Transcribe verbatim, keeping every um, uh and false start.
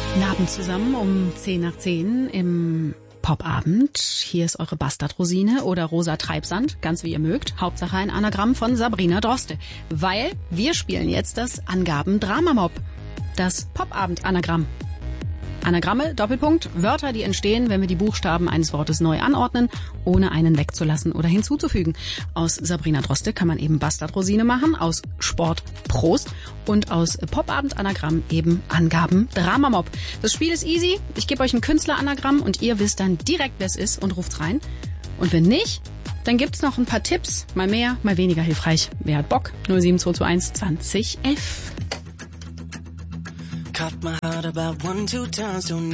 Guten Abend zusammen um zehn nach zehn im Popabend. Hier ist eure Bastardrosine oder Rosa Treibsand, ganz wie ihr mögt. Hauptsache ein Anagramm von Sabrina Droste. Weil wir spielen jetzt das Angaben-Drama-Mob. Das Popabend-Anagramm. Anagramme, Doppelpunkt, Wörter, die entstehen, wenn wir die Buchstaben eines Wortes neu anordnen, ohne einen wegzulassen oder hinzuzufügen. Aus Sabrina Droste kann man eben Bastardrosine machen, aus Sport Prost und aus Popabend-Anagramm eben Angaben-Drama-Mob. Das Spiel ist easy, ich gebe euch ein Künstler-Anagramm und ihr wisst dann direkt, wer es ist und ruft's rein. Und wenn nicht, dann gibt's noch ein paar Tipps, mal mehr, mal weniger hilfreich. Wer hat Bock? null sieben zwei zwei eins zwanzig elf. Caught my heart about one, two times, don't